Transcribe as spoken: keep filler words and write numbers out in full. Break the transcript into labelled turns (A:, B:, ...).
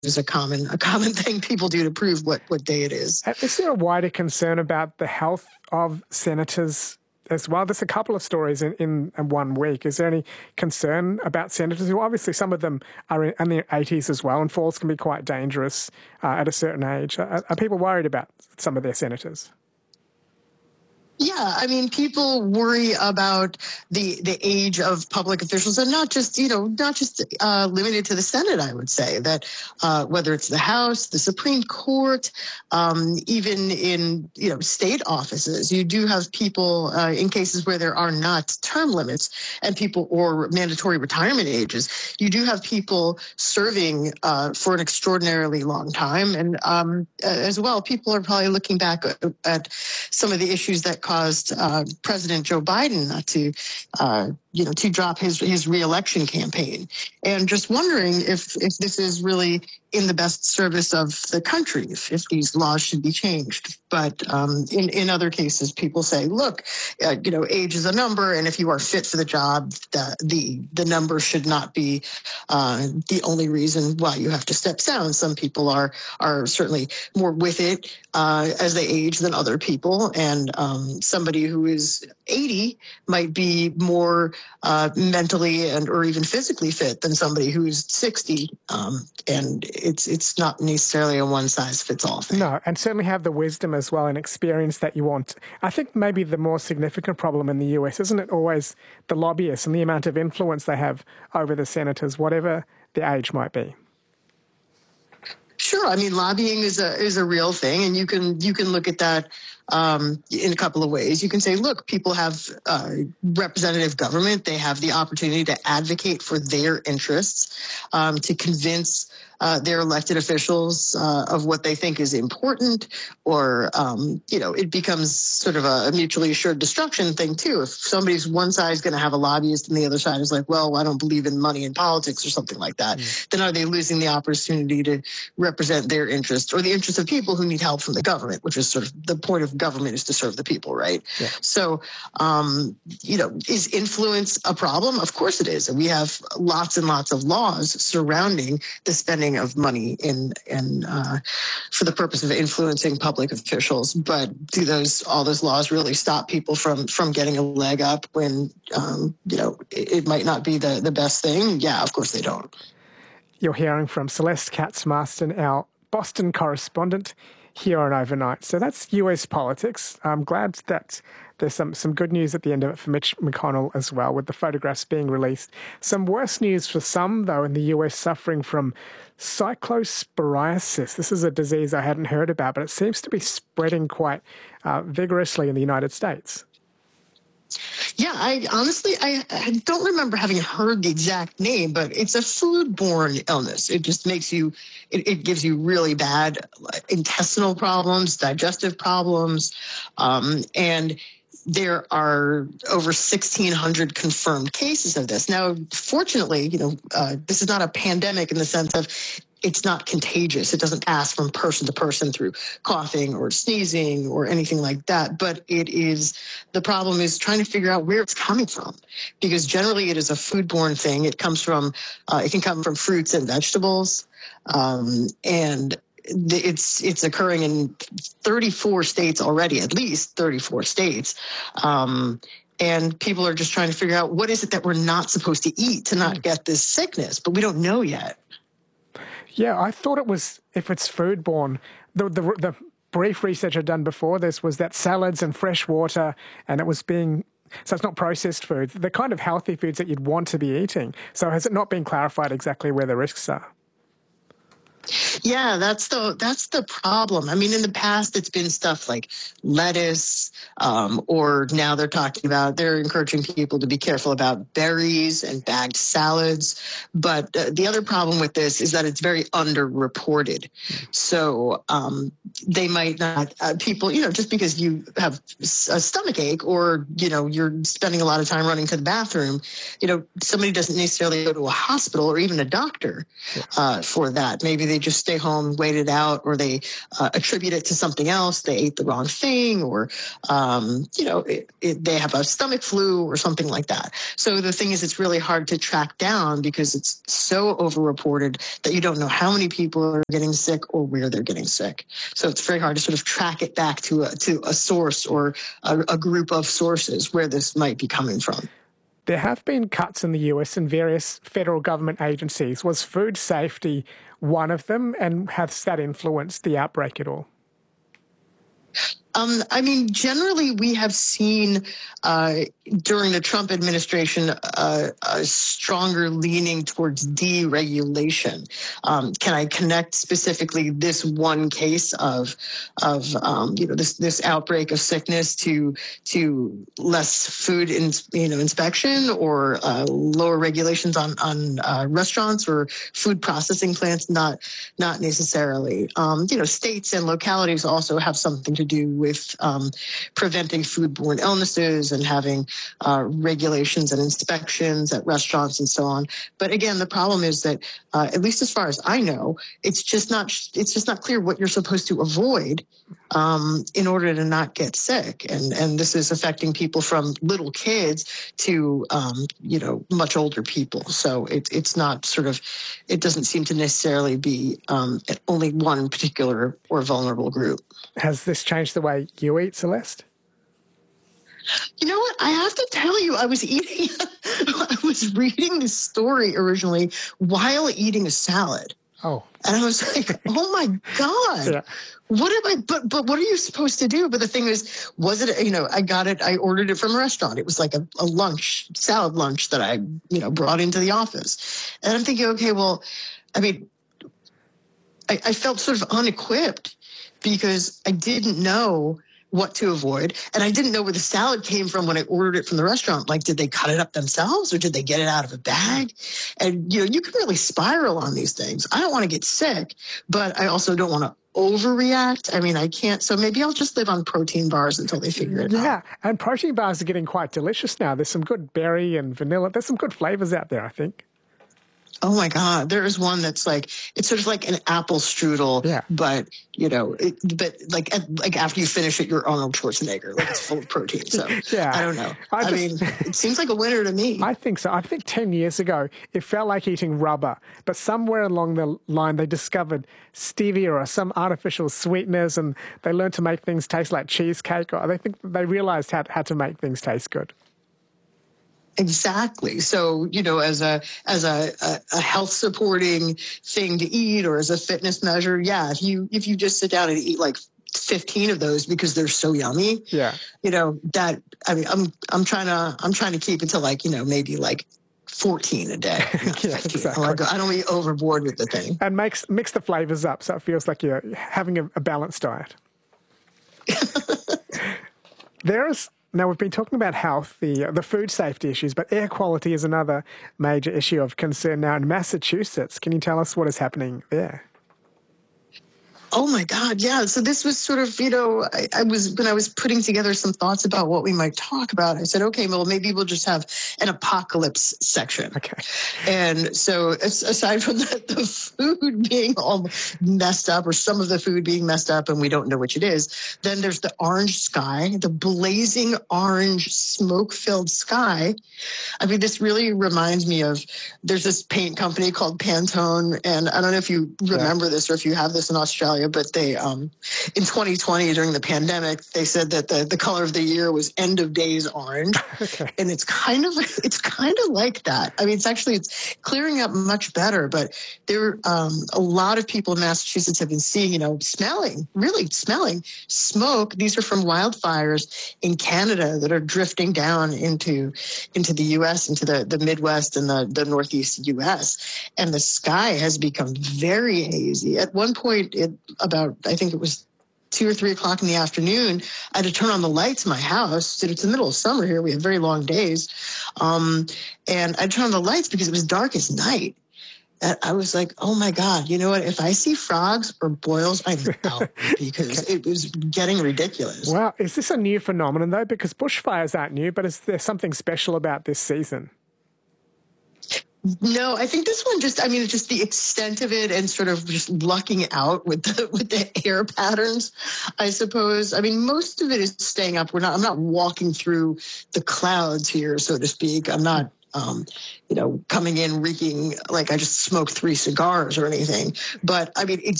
A: is a common a common thing people do to prove what, what day it is.
B: Is there a wider concern about the health of senators as well? There's a couple of stories in, in, in one week. Is there any concern about senators who obviously some of them are in, in their eighties as well, and falls can be quite dangerous uh, at a certain age? Are, are people worried about some of their senators?
A: Yeah, I mean, people worry about the the age of public officials, and not just, you know, not just uh, limited to the Senate, I would say, that uh, whether it's the House, the Supreme Court, um, even in, you know, state offices, you do have people uh, in cases where there are not term limits and people or mandatory retirement ages, you do have people serving uh, for an extraordinarily long time. And um, as well, people are probably looking back at some of the issues that caused uh, President Joe Biden not to, uh, you know, to drop his his reelection campaign, and just wondering if if this is really in the best service of the country, if, if these laws should be changed. But um, in in other cases, people say, look, uh, you know, age is a number, and if you are fit for the job, the the, the number should not be uh, the only reason why you have to step down. Some people are are certainly more with it uh, as they age than other people, and um, somebody who is eighty might be more uh, mentally and or even physically fit than somebody who's sixty, um, and it's it's not necessarily a one size fits all thing.
B: No, and certainly have the wisdom as well and experience that you want. I think maybe the more significant problem in the U S, isn't it always the lobbyists and the amount of influence they have over the senators, whatever the age might be?
A: Sure. I mean, lobbying is a is a real thing, and you can you can look at that um, in a couple of ways. You can say, look, people have uh, representative government. They have the opportunity to advocate for their interests, um, to convince uh, their elected officials uh, of what they think is important, or, um, you know, it becomes sort of a mutually assured destruction thing, too. If somebody's one side is going to have a lobbyist and the other side is like, well, I don't believe in money in politics or something like that, mm. then are they losing the opportunity to represent their interests or the interests of people who need help from the government, which is sort of the point of government is to serve the people, right? Yeah. So, um, you know, is influence a problem? Of course it is. And we have lots and lots of laws surrounding the spending of money in, in uh, for the purpose of influencing public officials. But do those all those laws really stop people from from getting a leg up when, um, you know, it, it might not be the, the best thing? Yeah, of course they don't.
B: You're hearing from Celeste Katz-Marston, our Boston correspondent here on Overnight. So that's U S politics. I'm glad that there's some, some good news at the end of it for Mitch McConnell as well, with the photographs being released. Some worse news for some, though, in the U S suffering from cyclosporiasis. This is a disease I hadn't heard about, but it seems to be spreading quite uh, vigorously in the United States.
A: Yeah, I honestly, I, I don't remember having heard the exact name, but it's a foodborne illness. It just makes you, it, it gives you really bad intestinal problems, digestive problems, um, and there are over sixteen hundred confirmed cases of this. Now, fortunately, you know, uh, this is not a pandemic in the sense of it's not contagious. It doesn't pass from person to person through coughing or sneezing or anything like that. But it is, the problem is trying to figure out where it's coming from, because generally it is a foodborne thing. It comes from, uh, it can come from fruits and vegetables. Um, and it's it's occurring in thirty-four states already, at least thirty-four states. Um, and people are just trying to figure out what is it that we're not supposed to eat to not get this sickness, but we don't know yet.
B: Yeah, I thought it was, if it's foodborne, the, the the brief research I'd done before this was that salads and fresh water, and it was being, so it's not processed foods, the kind of healthy foods that you'd want to be eating. So has it not been clarified exactly where the risks are?
A: Yeah, that's the that's the problem. I mean, in the past, it's been stuff like lettuce, um, or now they're talking about, they're encouraging people to be careful about berries and bagged salads. But uh, the other problem with this is that it's very underreported. So um, they might not, uh, people, you know, just because you have a stomach ache or, you know, you're spending a lot of time running to the bathroom, you know, somebody doesn't necessarily go to a hospital or even a doctor uh, for that. Maybe they just stay home, wait it out, or they uh, attribute it to something else. They ate the wrong thing, or, um, you know, it, it, they have a stomach flu or something like that. So the thing is, it's really hard to track down because it's so overreported that you don't know how many people are getting sick or where they're getting sick. So it's very hard to sort of track it back to a, to a source or a, a group of sources where this might be coming from.
B: There have been cuts in the U S in various federal government agencies. Was food safety one of them, and has that influenced the outbreak at all?
A: Um, I mean, generally, we have seen uh, during the Trump administration uh, a stronger leaning towards deregulation. Um, can I connect specifically this one case of of um, you know this this outbreak of sickness to to less food in, you know inspection or uh, lower regulations on on uh, restaurants or food processing plants? Not not necessarily. Um, you know, states and localities also have something to do with um, preventing foodborne illnesses and having uh, regulations and inspections at restaurants and so on. But again, the problem is that, uh, at least as far as I know, it's just not it's just not clear what you're supposed to avoid um, in order to not get sick. And and this is affecting people from little kids to um, you know much older people. So it, it's not sort of it doesn't seem to necessarily be um, only one particular or vulnerable group.
B: Has this changed the way you eat, Celeste?
A: You know what? I have to tell you, I was eating, I was reading this story originally while eating a salad.
B: Oh.
A: And I was like, oh my God.
B: Yeah.
A: What am I, but, but what are you supposed to do? But the thing is, was it, you know, I got it, I ordered it from a restaurant. It was like a, a lunch, salad lunch that I, you know, brought into the office. And I'm thinking, okay, well, I mean, I, I felt sort of unequipped because I didn't know what to avoid. And I didn't know where the salad came from when I ordered it from the restaurant. Like, did they cut it up themselves or did they get it out of a bag? And, you know, you can really spiral on these things. I don't want to get sick, but I also don't want to overreact. I mean, I can't. So maybe I'll just live on protein bars until they figure it
B: yeah.
A: out.
B: Yeah, and protein bars are getting quite delicious now. There's some good berry and vanilla. There's some good flavors out there, I think.
A: Oh my God, there is one that's like, it's sort of like an apple strudel,
B: yeah.
A: but, you know, it, but like like after you finish it, you're Arnold Schwarzenegger, like it's full of protein. So
B: yeah.
A: I don't know.
B: I,
A: I
B: just,
A: mean, it seems like a winner to me.
B: I think so. I think ten years ago, it felt like eating rubber, but somewhere along the line, they discovered stevia or some artificial sweeteners, and they learned to make things taste like cheesecake, or they think they realized how, how to make things taste good.
A: Exactly. So, you know, as a as a, a, a health supporting thing to eat or as a fitness measure, yeah, if you if you just sit down and eat like fifteen of those because they're so yummy,
B: yeah,
A: you know, that I mean, I'm I'm trying to I'm trying to keep it to like, you know, maybe like fourteen a day.
B: yeah, exactly.
A: I don't want to be overboard with the thing.
B: And makes mix the flavors up so it feels like you're having a, a balanced diet. There is. Now, we've been talking about health, the the food safety issues, but air quality is another major issue of concern now in Massachusetts. Can you tell us what is happening there?
A: Oh my God, yeah. So this was sort of, you know, I, I was, when I was putting together some thoughts about what we might talk about, I said, okay, well, maybe we'll just have an apocalypse section.
B: Okay.
A: And so aside from the, the food being all messed up or some of the food being messed up and we don't know which it is, then there's the orange sky, the blazing orange smoke-filled sky. I mean, this really reminds me of, there's this paint company called Pantone. And I don't know if you remember yeah. this or if you have this in Australia, but they, um, in twenty twenty during the pandemic, they said that the, the color of the year was end of days orange.
B: Okay.
A: And it's kind of, it's kind of like that. I mean, it's actually, it's clearing up much better, but there, um, a lot of people in Massachusetts have been seeing, you know, smelling, really smelling smoke. These are from wildfires in Canada that are drifting down into, into the U S, into the, the Midwest and the, the Northeast U S. And the sky has become very hazy. At one point, it about, I think it was two or three o'clock in the afternoon, I had to turn on the lights in my house. It's the middle of summer here. We have very long days. Um, and I turned on the lights because it was dark as night. And I was like, oh my God, you know what? If I see frogs or boils, I'm out because it was getting ridiculous.
B: Wow. Is this a new phenomenon though? Because bushfires aren't new, but is there something special about this season?
A: No, I think this one just, I mean, just the extent of it and sort of just lucking out with the with the air patterns, I suppose. I mean, most of it is staying up. We're not, I'm not walking through the clouds here, so to speak. I'm not, um, you know, coming in reeking like I just smoked three cigars or anything. But I mean, it's